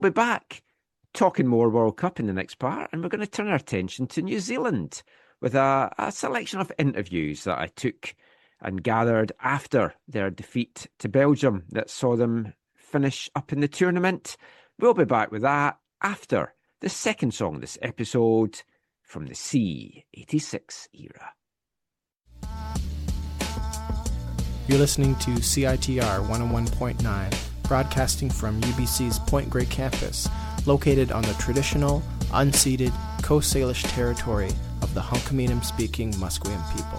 We'll be back talking more World Cup in the next part, and we're going to turn our attention to New Zealand with a selection of interviews that I took and gathered after their defeat to Belgium that saw them finish up in the tournament. We'll be back with that after the second song this episode from the C86 era. You're listening to CITR 101.9, broadcasting from UBC's Point Grey campus, located on the traditional, unceded Coast Salish territory of the Hunkaminam-speaking Musqueam people.